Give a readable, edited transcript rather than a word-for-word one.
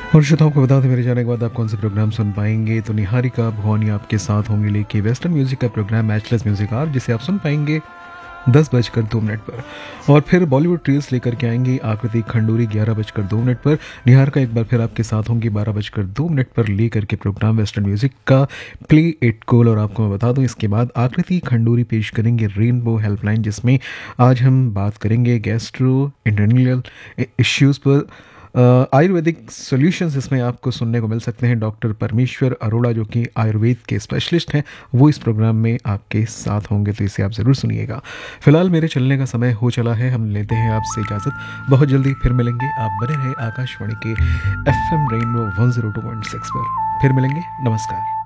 और श्रोताओं को बता दें मेरे जाने के बाद आप कौन से प्रोग्राम सुन पाएंगे। तो निहारिका भवानी आपके साथ होंगे लेके वेस्टर्न म्यूजिक का प्रोग्राम मैचलेस म्यूजिक आर, जिसे आप सुन पाएंगे 10:02 पर। और फिर बॉलीवुड ट्रील्स लेकर के आएंगे आकृति खंडूरी 11:02 पर। निहारिका एक बार फिर आपके साथ होंगी 12:02 पर लेकर के प्रोग्राम वेस्टर्न म्यूजिक का प्ले इट कूल। और आपको मैं बता दूं इसके बाद आकृति खंडूरी पेश करेंगे रेनबो हेल्पलाइन, जिसमें आज हम बात करेंगे गैस्ट्रो इंटेस्टाइनल इश्यूज़ पर। आयुर्वेदिक सॉल्यूशंस इसमें आपको सुनने को मिल सकते हैं। डॉक्टर परमेश्वर अरोड़ा जो कि आयुर्वेद के स्पेशलिस्ट हैं, वो इस प्रोग्राम में आपके साथ होंगे, तो इसे आप ज़रूर सुनिएगा। फिलहाल मेरे चलने का समय हो चला है, हम लेते हैं आपसे इजाज़त। बहुत जल्दी फिर मिलेंगे। आप बने रहें आकाशवाणी के FM रेनबो 102.6 पर। फिर मिलेंगे। नमस्कार।